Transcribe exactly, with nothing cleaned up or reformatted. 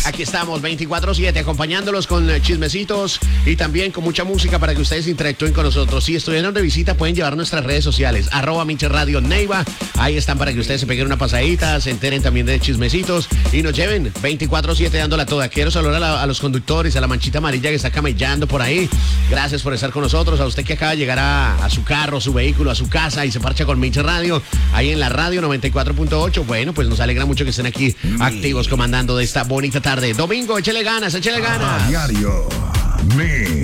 Aquí estamos veinticuatro siete acompañándolos con chismecitos y también con mucha música para que ustedes interactúen con nosotros. Si estuvieron de visita pueden llevar nuestras redes sociales, arroba Miche Radio Neiva. Ahí están para que ustedes se peguen una pasadita, se enteren también de chismecitos y nos lleven veinticuatro siete dándola toda. Quiero saludar a, la, a los conductores, a la manchita amarilla que está camellando por ahí. Gracias por estar con nosotros. A usted que acaba de llegar a, a su carro, su vehículo, a su casa y se parcha con Miche Radio, ahí en la radio noventa y cuatro punto ocho. Bueno, pues nos alegra mucho que estén aquí activos comandando de esta bonita tarde. Domingo, échele ganas, échele ganas. A diario. Mi